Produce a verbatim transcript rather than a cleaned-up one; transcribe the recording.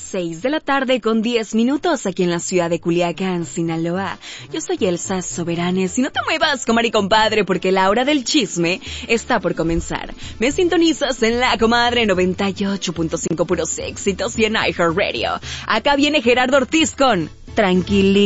seis de la tarde con diez minutos aquí en la ciudad de Culiacán, Sinaloa. Yo soy Elsa Soberanes y no te muevas, comadre y compadre, porque la hora del chisme está por comenzar. Me sintonizas en La Comadre noventa y ocho punto cinco puros éxitos y en iHeartRadio. Acá viene Gerardo Ortiz con Tranquilito.